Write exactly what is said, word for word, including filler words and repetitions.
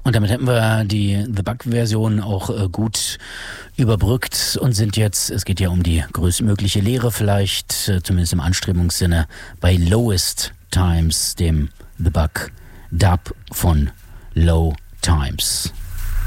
Und damit hätten wir die The Bug-Version auch äh, gut überbrückt und sind jetzt, es geht ja um die größtmögliche Lehre vielleicht, äh, zumindest im Anstrebungssinne, bei Lowest Times, dem The Bug Dub von Low Times.